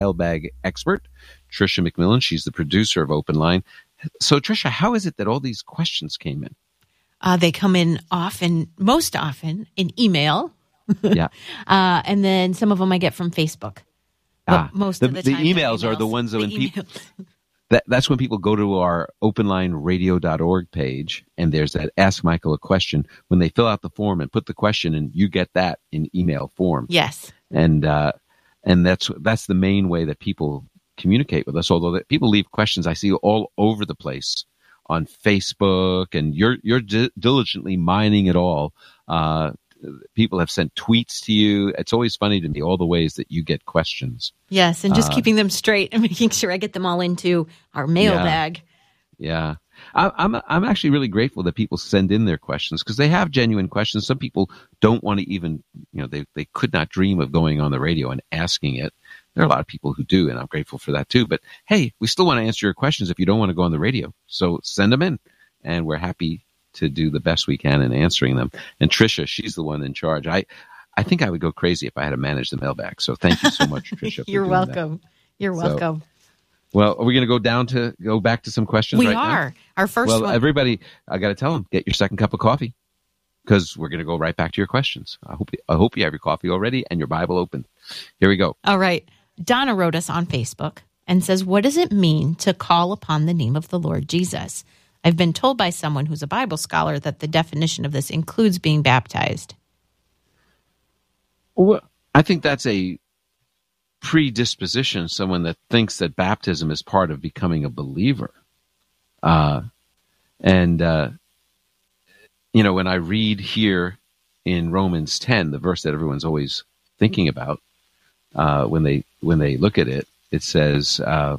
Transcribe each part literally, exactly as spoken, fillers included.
mailbag expert, Tricia McMillan. She's the producer of Open Line. So, Tricia, how is it that all these questions came in? Uh, they come in often, most often, in email. Yeah. uh, and then some of them I get from Facebook. But Ah, most the, of the the time, emails, emails are the ones that the when people... emails. That, that's when people go to our open line radio dot org page, and there's that Ask Michael a Question. When they fill out the form and put the question in, you get that in email form. Yes. And uh, and that's that's the main way that people communicate with us, although that people leave questions I see all over the place on Facebook, and you're, you're di- diligently mining it all. Uh, people have sent tweets to you. It's always funny to me, all the ways that you get questions. Yes, and just Uh, keeping them straight and making sure I get them all into our mailbag. Yeah. I, I'm I'm actually really grateful that people send in their questions, because they have genuine questions. Some people don't want to even, you know, they, they could not dream of going on the radio and asking it. There are a lot of people who do, and I'm grateful for that too. But hey, we still want to answer your questions if you don't want to go on the radio. So send them in, and we're happy to do the best we can in answering them. And Tricia, she's the one in charge. I, I think I would go crazy if I had to manage the mailbag. So thank you so much, Tricia. You're welcome. That. You're So, welcome. Well, are we going to go down to go back to some questions We right are. now? Our first well, one. everybody, I got to tell them, get your second cup of coffee, because we're going to go right back to your questions. I hope I hope you have your coffee already and your Bible open. Here we go. All right. Donna wrote us on Facebook and says, what does it mean to call upon the name of the Lord Jesus? I've been told by someone who's a Bible scholar that the definition of this includes being baptized. Well, I think that's a predisposition, someone that thinks that baptism is part of becoming a believer. Uh, and, uh, you know, when I read here in Romans ten, the verse that everyone's always thinking about, uh, when they when they look at it, it says, uh,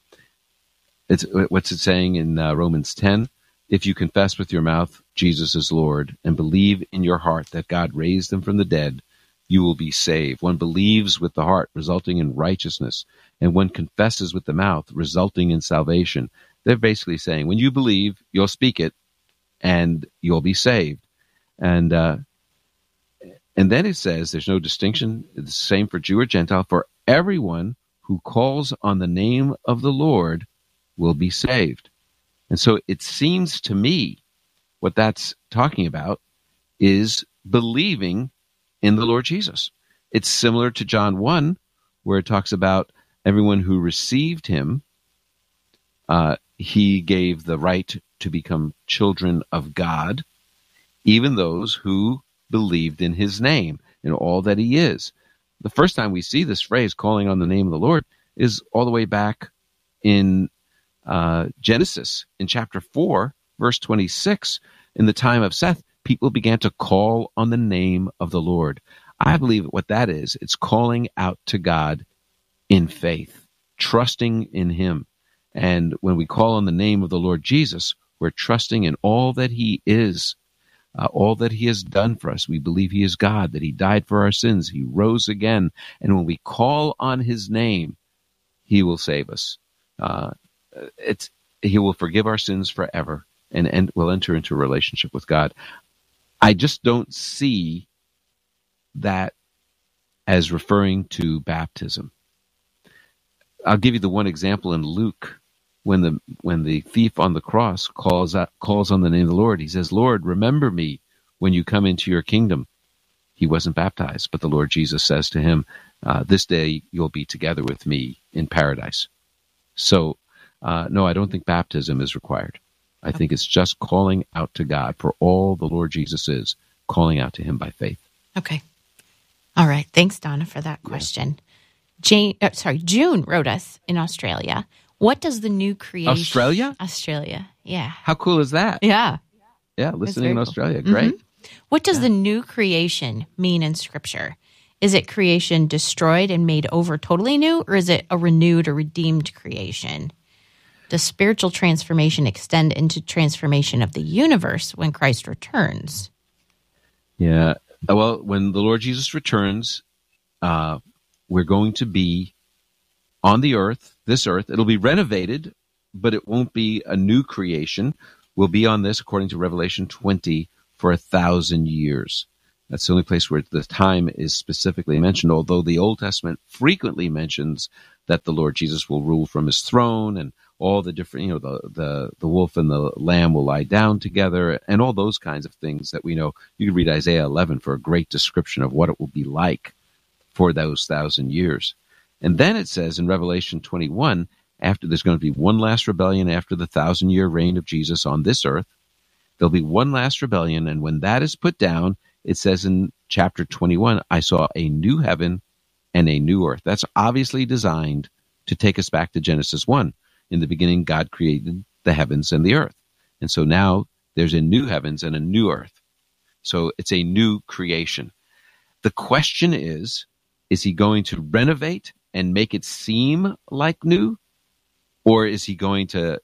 it's what's it saying in uh, Romans ten? If you confess with your mouth Jesus is Lord and believe in your heart that God raised him from the dead, you will be saved. One believes with the heart, resulting in righteousness, and one confesses with the mouth, resulting in salvation. They're basically saying, when you believe, you'll speak it, and you'll be saved. And uh, and then it says, there's no distinction. It's the same for Jew or Gentile. For everyone who calls on the name of the Lord will be saved. And so it seems to me what that's talking about is believing in the Lord Jesus. It's similar to John one, where it talks about everyone who received him, uh, he gave the right to become children of God, even those who believed in his name and all that he is. The first time we see this phrase, calling on the name of the Lord, is all the way back in uh, Genesis, in chapter four, verse twenty-six. In the time of Seth, people began to call on the name of the Lord. I believe what that is, it's calling out to God in faith, trusting in him. And when we call on the name of the Lord Jesus, we're trusting in all that he is, uh, all that he has done for us. We believe he is God, that he died for our sins, he rose again. And when we call on his name, he will save us. Uh, it's he will forgive our sins forever, and, and we'll enter into a relationship with God. I just don't see that as referring to baptism. I'll give you the one example in Luke, when the when the thief on the cross calls out, calls on the name of the Lord. He says, "Lord, remember me when you come into your kingdom." He wasn't baptized, but the Lord Jesus says to him, uh, "This day you'll be together with me in paradise." So, uh, no, I don't think baptism is required. I think it's just calling out to God for all the Lord Jesus is, calling out to him by faith. Okay. All right. Thanks, Donna, for that question. Yeah. Jane, uh, sorry, June wrote us in Australia. What does the new creation... Australia? Australia, yeah. How cool is that? Yeah. Yeah, listening in cool. Australia. Great. Mm-hmm. What does yeah. the new creation mean in Scripture? Is it creation destroyed and made over totally new, or is it a renewed or redeemed creation? Does spiritual transformation extend into transformation of the universe when Christ returns? Yeah. Well, when the Lord Jesus returns, uh, we're going to be on the earth, this earth. It'll be renovated, but it won't be a new creation. We'll be on this, according to Revelation twenty, for a thousand years. That's the only place where the time is specifically mentioned, although the Old Testament frequently mentions that the Lord Jesus will rule from his throne, and all the different, you know, the, the, the wolf and the lamb will lie down together, and all those kinds of things that we know. You can read Isaiah eleven for a great description of what it will be like for those thousand years. And then it says in Revelation twenty-one, after there's going to be one last rebellion after the thousand-year reign of Jesus on this earth, there'll be one last rebellion, and when that is put down, it says in chapter twenty-one, I saw a new heaven and a new earth. That's obviously designed to take us back to Genesis one. In the beginning, God created the heavens and the earth. And so now there's a new heavens and a new earth. So it's a new creation. The question is, is he going to renovate and make it seem like new? Or is he going to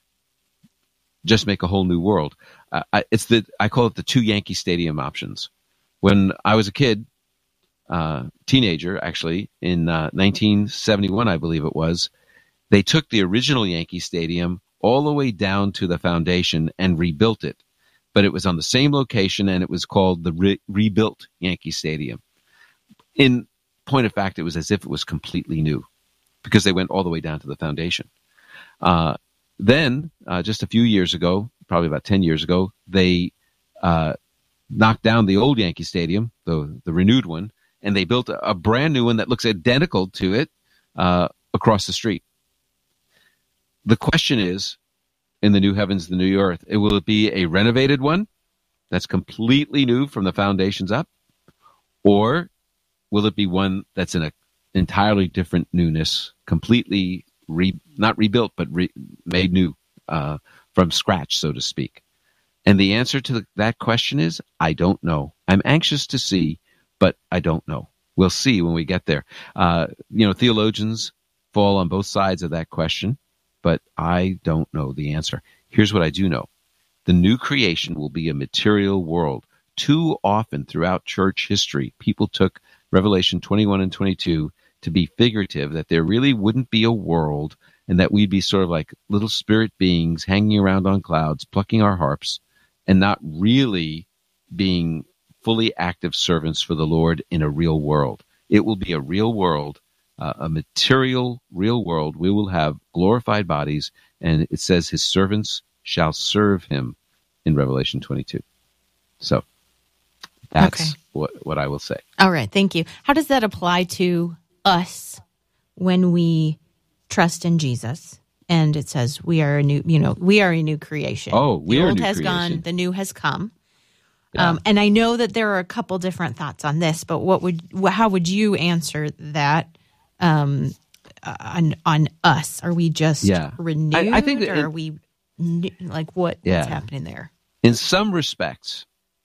just make a whole new world? Uh, I, it's the I call it the two Yankee Stadium options. When I was a kid, uh, teenager actually, in uh, nineteen seventy-one, I believe it was, they took the original Yankee Stadium all the way down to the foundation and rebuilt it. But it was on the same location, and it was called the re- rebuilt Yankee Stadium. In point of fact, it was as if it was completely new because they went all the way down to the foundation. Uh, then, uh, just a few years ago, probably about ten years ago, they uh, knocked down the old Yankee Stadium, the, the renewed one, and they built a, a brand new one that looks identical to it uh, across the street. The question is, in the new heavens, the new earth, it, will it be a renovated one that's completely new from the foundations up? Or will it be one that's in an entirely different newness, completely re, not rebuilt, but re, made new uh, from scratch, so to speak? And the answer to the, that question is, I don't know. I'm anxious to see, but I don't know. We'll see when we get there. Uh, you know, theologians fall on both sides of that question, but I don't know the answer. Here's what I do know. The new creation will be a material world. Too often throughout church history, people took Revelation twenty-one and twenty-two to be figurative, that there really wouldn't be a world and that we'd be sort of like little spirit beings hanging around on clouds, plucking our harps, and not really being fully active servants for the Lord in a real world. It will be a real world. Uh, a material, real world. We will have glorified bodies, and it says his servants shall serve him in Revelation twenty-two. So that's okay. what, what I will say. All right, thank you. How does that apply to us when we trust in Jesus? And it says we are a new, you know, we are a new creation. Oh, we the are old a new has creation. gone, the new has come. Yeah. Um, and I know that there are a couple different thoughts on this, but what would, how would you answer that? Um, on on us, are we just yeah. renewed, I, I think or it, are we like what, yeah. what's happening there? In some respects,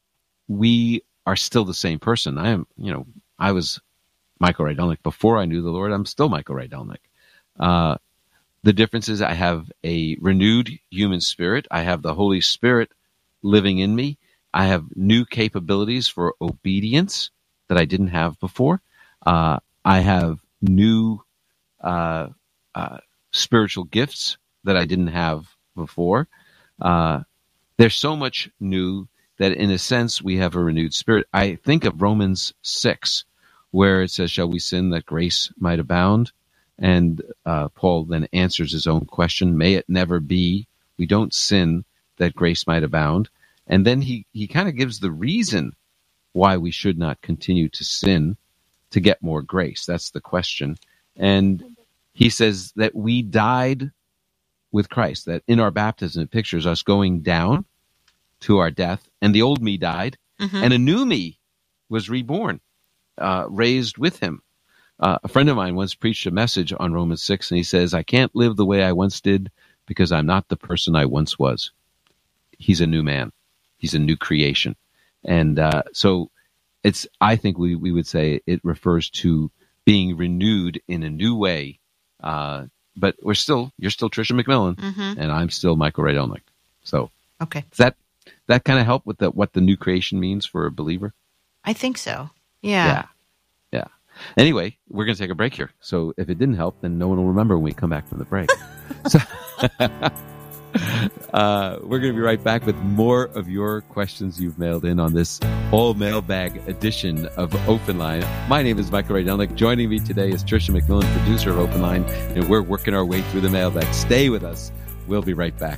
we are still the same person. I am, you know, I was Michael Rydelnik before I knew the Lord. I'm still Michael Rydelnik. Uh, the difference is I have a renewed human spirit. I have the Holy Spirit living in me. I have new capabilities for obedience that I didn't have before. Uh, I have new uh, uh, spiritual gifts that I didn't have before. Uh, there's so much new that, in a sense, we have a renewed spirit. I think of Romans six, where it says, shall we sin that grace might abound? And uh, Paul then answers his own question, may it never be. We don't sin that grace might abound. And then he, he kind of gives the reason why we should not continue to sin to get more grace. That's the question. And he says that we died with Christ, that in our baptism it pictures us going down to our death, and the old me died, mm-hmm. and a new me was reborn, uh, raised with him. Uh, a friend of mine once preached a message on Romans six, and he says, I can't live the way I once did because I'm not the person I once was. He's a new man. He's a new creation. And uh, so it's, I think we, we would say it refers to being renewed in a new way. Uh, but we're still, you're still Tricia McMillan, mm-hmm. and I'm still Michael Rydelnik. So okay. Does that, that kind of help with the, what the new creation means for a believer? I think so. Yeah. Yeah. Yeah. Anyway, we're going to take a break here. So if it didn't help, then no one will remember when we come back from the break. so, Uh, we're going to be right back with more of your questions you've mailed in on this all mailbag edition of Open Line. My name is Michael Rydelnik. Joining me today is Tricia McMillan, producer of Open Line, and we're working our way through the mailbag. Stay with us. We'll be right back.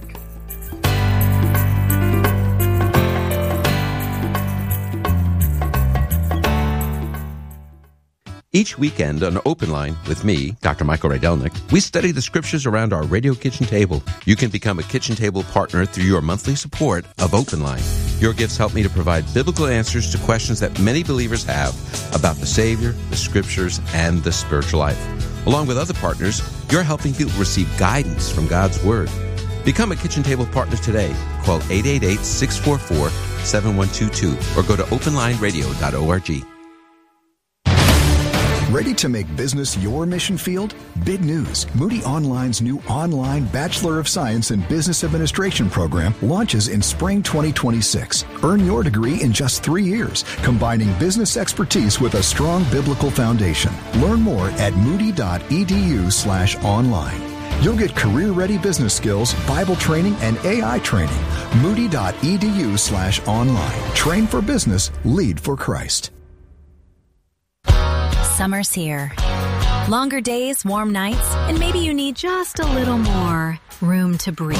Each weekend on Open Line with me, Doctor Michael Rydelnik, we study the scriptures around our radio kitchen table. You can become a kitchen table partner through your monthly support of Open Line. Your gifts help me to provide biblical answers to questions that many believers have about the Savior, the scriptures, and the spiritual life. Along with other partners, you're helping people receive guidance from God's Word. Become a kitchen table partner today. Call eight eight eight, six four four, seven one two two or go to open line radio dot org. Ready to make business your mission field? Big news. Moody Online's new online Bachelor of Science in Business Administration program launches in spring twenty twenty-six. Earn your degree in just three years, combining business expertise with a strong biblical foundation. Learn more at moody.edu slash online. You'll get career-ready business skills, Bible training, and A I training. Moody.edu slash online. Train for business, lead for Christ. Summer's here. Longer days, warm nights, and maybe you need just a little more room to breathe.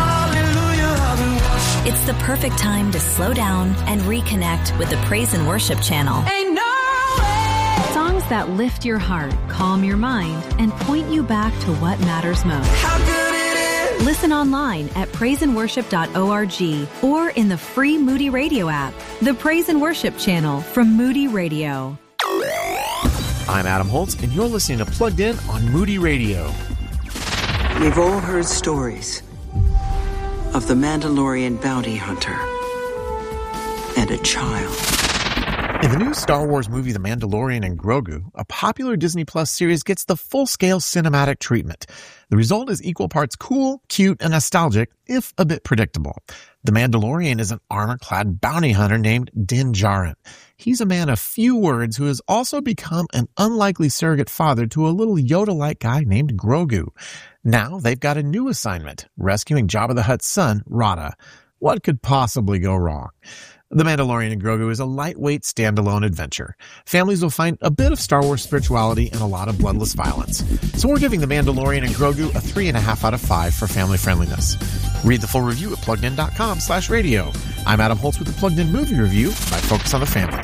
It's the perfect time to slow down and reconnect with the Praise and Worship channel. Songs that lift your heart, calm your mind, and point you back to what matters most. Listen online at praise and worship dot org or in the free Moody Radio app. The Praise and Worship channel from Moody Radio. I'm Adam Holtz, and you're listening to Plugged In on Moody Radio. We've all heard stories of the Mandalorian bounty hunter and a child. In the new Star Wars movie The Mandalorian and Grogu, a popular Disney Plus series gets the full-scale cinematic treatment. The result is equal parts cool, cute, and nostalgic, if a bit predictable. The Mandalorian is an armor-clad bounty hunter named Din Djarin. He's a man of few words who has also become an unlikely surrogate father to a little Yoda-like guy named Grogu. Now they've got a new assignment, rescuing Jabba the Hutt's son, Rada. What could possibly go wrong? The Mandalorian and Grogu is a lightweight standalone adventure. Families will find a bit of Star Wars spirituality and a lot of bloodless violence. So we're giving The Mandalorian and Grogu a three and a half out of five for family friendliness. Read the full review at pluggedin.com slash radio. I'm Adam Holtz with the Plugged In Movie Review by Focus on the Family.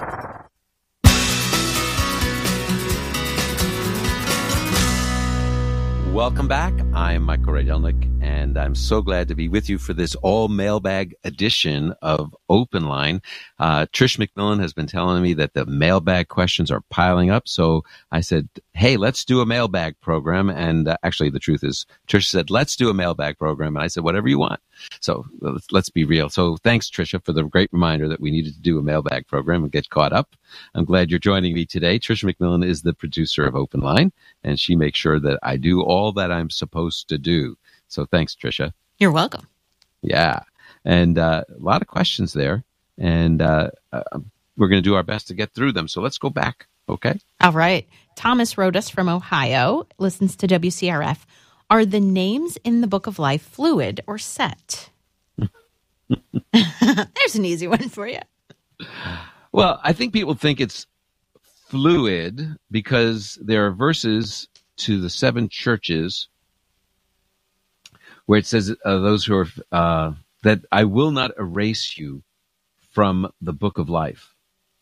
Welcome back. I'm Michael Rydelnik, and I'm so glad to be with you for this all mailbag edition of Open Line. Uh, Trish McMillan has been telling me that the mailbag questions are piling up, so I said, hey, let's do a mailbag program. And uh, actually, the truth is, Trish said, let's do a mailbag program. And I said, whatever you want. So let's, let's be real. So thanks, Tricia, for the great reminder that we needed to do a mailbag program and get caught up. I'm glad you're joining me today. Tricia McMillan is the producer of Open Line, and she makes sure that I do all that I'm supposed to do. So thanks, Tricia. You're welcome. Yeah. And uh, a lot of questions there, and uh, uh, we're going to do our best to get through them. So let's go back, okay? All right. Thomas wrote us from Ohio, listens to W C R F. Are the names in the Book of Life fluid or set? There's an easy one for you. Well, I think people think it's fluid because there are verses to the seven churches where it says, uh, those who are, uh, that I will not erase you from the Book of Life.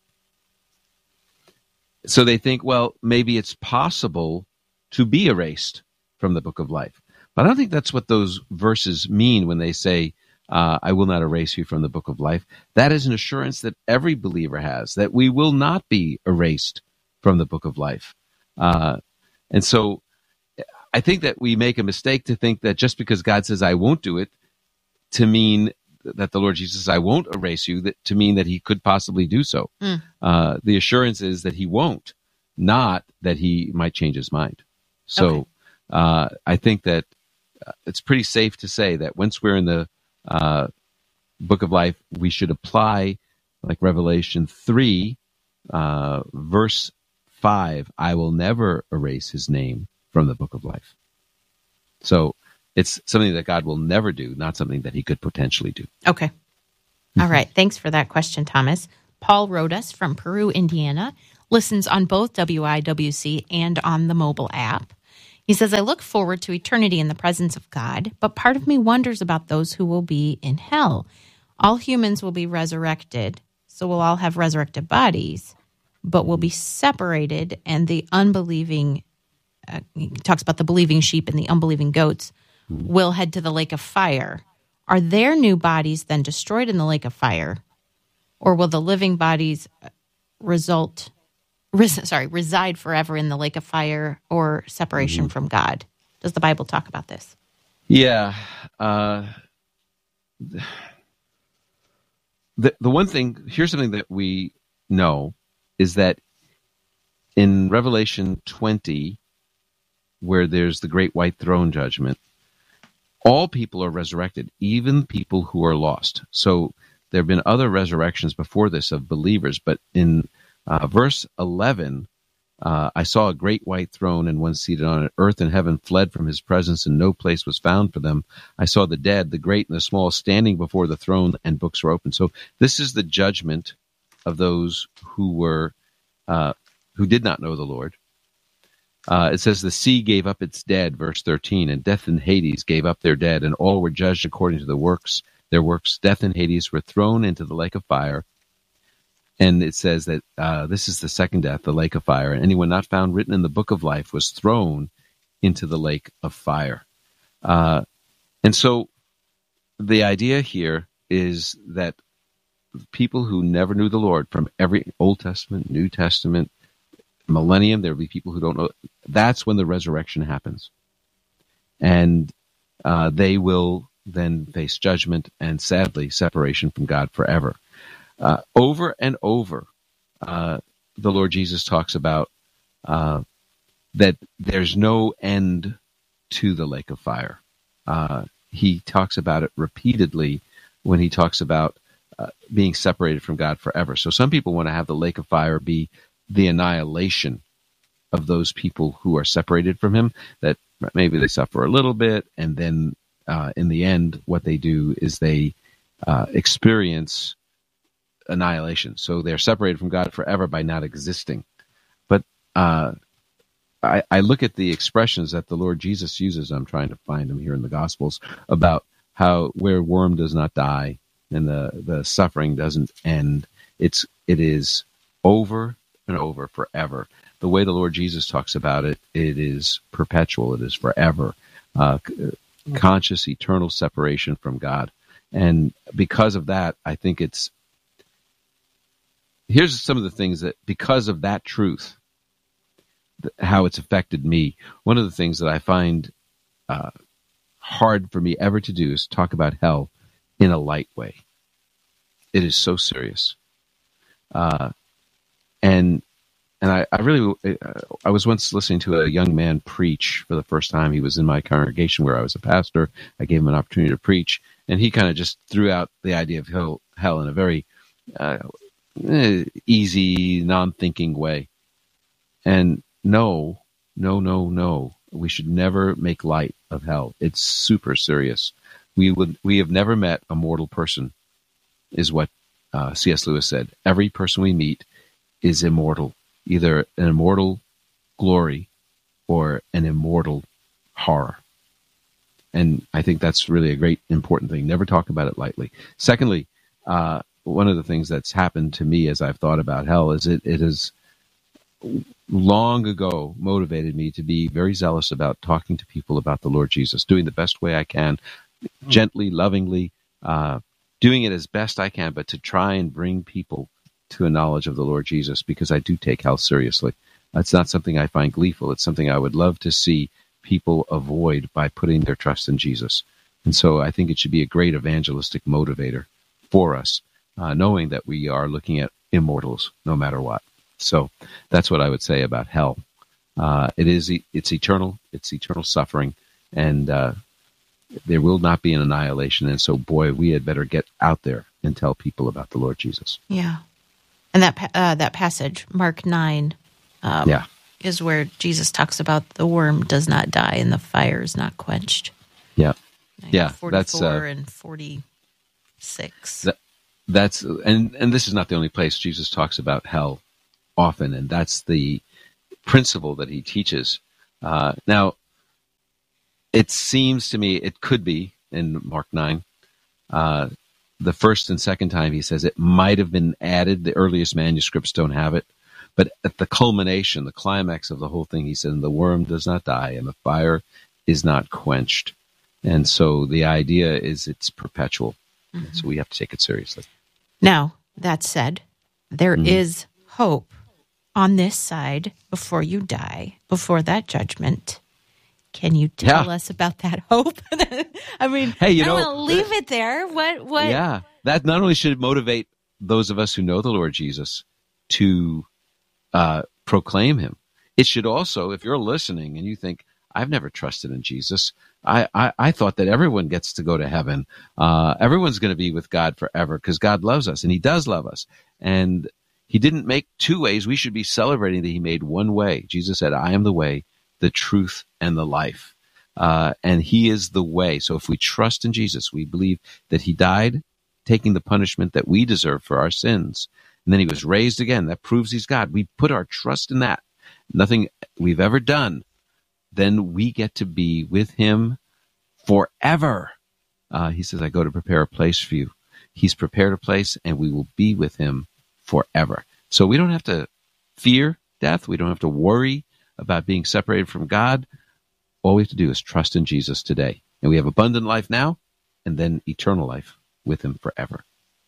So they think, well, maybe it's possible to be erased from the Book of Life. But I don't think that's what those verses mean when they say, uh, I will not erase you from the Book of Life. That is an assurance that every believer has, that we will not be erased from the Book of Life. Uh, and so I think that we make a mistake to think that just because God says, I won't do it, to mean that the Lord Jesus says, I won't erase you, that to mean that he could possibly do so. Mm. Uh, the assurance is that he won't, not that he might change his mind. So okay. uh, I think that uh, it's pretty safe to say that once we're in the uh, Book of Life, we should apply, like Revelation three, uh, verse five, I will never erase his name from the Book of Life. So It's something that God will never do, not something that he could potentially do. Okay. All right. Thanks for that question, Thomas. Paul wrote us from Peru, Indiana, listens on both W I W C and on the mobile app. He says, I look forward to eternity in the presence of God, but part of me wonders about those who will be in hell. All humans will be resurrected, so we'll all have resurrected bodies, but we'll be separated, and the unbelieving, uh, he talks about the believing sheep and the unbelieving goats, will head to the lake of fire. Are their new bodies then destroyed in the lake of fire, or will the living bodies result... Res- sorry, reside forever in the lake of fire or separation mm-hmm. from God? Does the Bible talk about this? Yeah. Uh, the, the one thing, here's something that we know, is that in Revelation twenty, where there's the great white throne judgment, all people are resurrected, even people who are lost. So there have been other resurrections before this of believers, but in Uh, verse eleven, uh, I saw a great white throne and one seated on it. Earth and heaven fled from his presence, and no place was found for them. I saw the dead, the great and the small, standing before the throne, and books were opened. So this is the judgment of those who were uh, who did not know the Lord. Uh, it says the sea gave up its dead, verse thirteen, and death and Hades gave up their dead, and all were judged according to the works, their works. Death and Hades were thrown into the lake of fire. And it says that uh, this is the second death, the lake of fire. And anyone not found written in the book of life was thrown into the lake of fire. Uh, and so the idea here is that people who never knew the Lord, from every Old Testament, New Testament, millennium, there will be people who don't know. That's when the resurrection happens. And uh, they will then face judgment and, sadly, separation from God forever. Uh, over and over, uh, the Lord Jesus talks about uh, that there's no end to the lake of fire. Uh, he talks about it repeatedly when he talks about uh, being separated from God forever. So some people want to have the lake of fire be the annihilation of those people who are separated from him, that maybe they suffer a little bit, and then uh, in the end, what they do is they uh, experience annihilation. So they're separated from God forever by not existing. But uh, I, I look at the expressions that the Lord Jesus uses. I'm trying to find them here in the Gospels about how where worm does not die and the, the suffering doesn't end. It's it is over and over forever. The way the Lord Jesus talks about it, it is perpetual. It is forever. Uh, conscious, eternal separation from God. And because of that, I think it's here's some of the things that, because of that truth, how it's affected me. One of the things that I find uh, hard for me ever to do is talk about hell in a light way. It is so serious. Uh, and and I, I really, I was once listening to a young man preach for the first time. He was in my congregation where I was a pastor. I gave him an opportunity to preach, and he kind of just threw out the idea of hell, hell in a very uh, easy, non-thinking way. And no, no, no, no. We should never make light of hell. It's super serious. We would, we have never met a mortal person, is what uh, C S Lewis said. Every person we meet is immortal, either an immortal glory or an immortal horror. And I think that's really a great, important thing. Never talk about it lightly. Secondly, uh, one of the things that's happened to me as I've thought about hell is it, it has long ago motivated me to be very zealous about talking to people about the Lord Jesus, doing the best way I can, gently, lovingly, uh, doing it as best I can, but to try and bring people to a knowledge of the Lord Jesus, because I do take hell seriously. It's not something I find gleeful. It's something I would love to see people avoid by putting their trust in Jesus. And so I think it should be a great evangelistic motivator for us, uh, knowing that we are looking at immortals no matter what. So that's what I would say about hell. Uh, it is, it's eternal, it's eternal suffering, and uh, there will not be an annihilation. And so, boy, we had better get out there and tell people about the Lord Jesus. Yeah. And that uh, that passage, Mark nine, um, yeah. is where Jesus talks about the worm does not die and the fire is not quenched. Yeah. Yeah. forty-four That's, uh, and forty-six. That, that's, and, and this is not the only place Jesus talks about hell often, and that's the principle that he teaches. Uh, now, it seems to me it could be in Mark nine, uh, the first and second time he says it might have been added. The earliest manuscripts don't have it. But at the culmination, the climax of the whole thing, he said, "And the worm does not die, and the fire is not quenched." And so the idea is it's perpetual. Mm-hmm. So we have to take it seriously. Now, that said, there Mm-hmm. is hope on this side before you die, before that judgment. Can you tell Yeah. us about that hope? I mean, Hey, you I know, don't want to leave it there. What? What? Yeah, that not only should it motivate those of us who know the Lord Jesus to uh, proclaim him, it should also, if you're listening and you think, I've never trusted in Jesus, I, I, I thought that everyone gets to go to heaven. Uh, everyone's going to be with God forever because God loves us, and he does love us. And he didn't make two ways. We should be celebrating that he made one way. Jesus said, I am the way, the truth, and the life. Uh, and he is the way. So if we trust in Jesus, we believe that he died, taking the punishment that we deserve for our sins. And then he was raised again. That proves he's God. We put our trust in that. Nothing we've ever done. Then we get to be with him forever. Uh, he says, I go to prepare a place for you. He's prepared a place, and we will be with him forever. So we don't have to fear death. We don't have to worry about being separated from God. All we have to do is trust in Jesus today. And we have abundant life now, and then eternal life with him forever.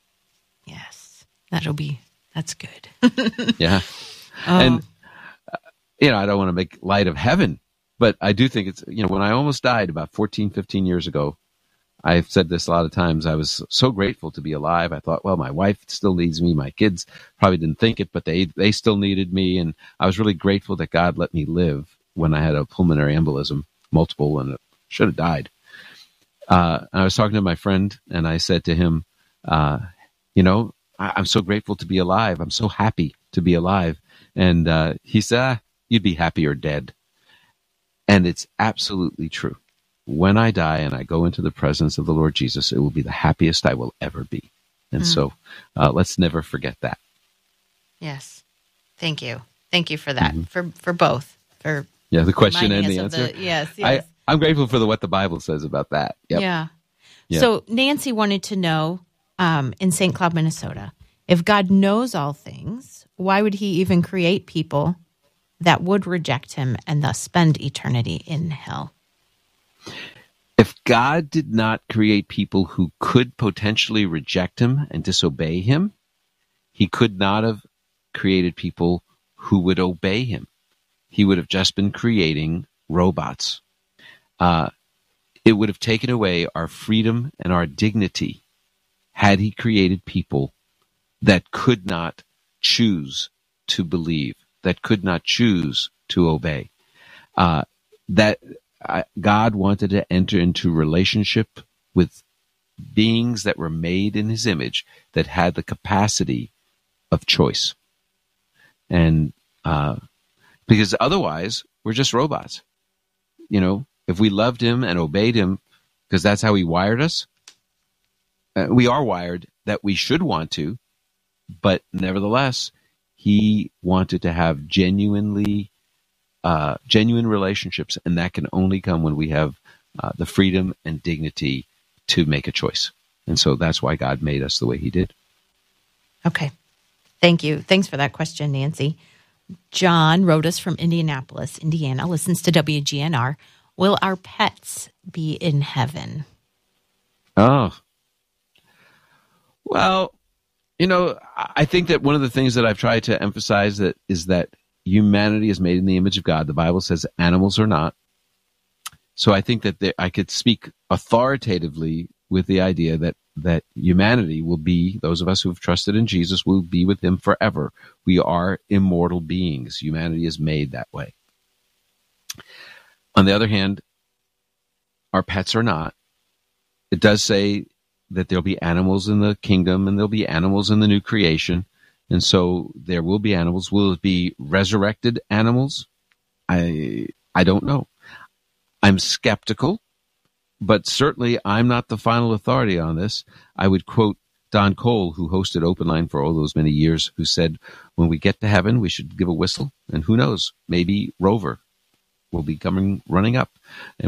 Yes, that'll be, that's good. Yeah. Oh. And, uh, you know, I don't want to make light of heaven, but I do think it's, you know, when I almost died about fourteen, fifteen years ago, I've said this a lot of times, I was so grateful to be alive. I thought, well, my wife still needs me. My kids probably didn't think it, but they, they still needed me. And I was really grateful that God let me live when I had a pulmonary embolism, multiple, and should have died. Uh, and I was talking to my friend, and I said to him, uh, you know, I, I'm so grateful to be alive. I'm so happy to be alive. And uh, he said, ah, you'd be happier dead. And it's absolutely true. When I die and I go into the presence of the Lord Jesus, it will be the happiest I will ever be. And mm. so uh, let's never forget that. Yes. Thank you. Thank you for that, mm-hmm. for for both. For yeah, the question and the answer. The, yes, yes. I, I'm grateful for the, what the Bible says about that. Yep. Yeah. Yep. So Nancy wanted to know, um, in Saint Cloud, Minnesota, if God knows all things, why would he even create people that would reject him and thus spend eternity in hell? If God did not create people who could potentially reject him and disobey him, he could not have created people who would obey him. He would have just been creating robots. Uh, it would have taken away our freedom and our dignity had he created people that could not choose to believe, that could not choose to obey. Uh, that uh, God wanted to enter into relationship with beings that were made in his image, that had the capacity of choice. And uh, because otherwise, we're just robots. You know, if we loved him and obeyed him, because that's how he wired us, uh, we are wired that we should want to, but nevertheless, he wanted to have genuinely, uh, genuine relationships, and that can only come when we have uh, the freedom and dignity to make a choice. And so that's why God made us the way he did. Okay. Thank you. Thanks for that question, Nancy. John wrote us from Indianapolis, Indiana, listens to W G N R. Will our pets be in heaven? Oh. Well, you know, I think that one of the things that I've tried to emphasize that is that humanity is made in the image of God. The Bible says animals are not. So I think that there, I could speak authoritatively with the idea that that humanity will be, those of us who have trusted in Jesus, will be with him forever. We are immortal beings. Humanity is made that way. On the other hand, our pets are not. It does say that there'll be animals in the kingdom and there'll be animals in the new creation. And so there will be animals. Will it be resurrected animals? I I don't know. I'm skeptical but certainly I'm not the final authority on this. I would quote Don Cole, who hosted Open Line for all those many years, who said, when we get to heaven, we should give a whistle. And who knows, maybe Rover will be coming running up. And